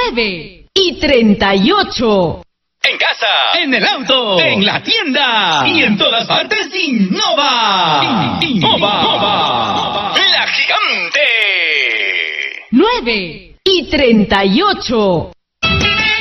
9:38. En casa, en el auto, en la tienda y en todas partes, Innova. Innova. La gigante. 9:38.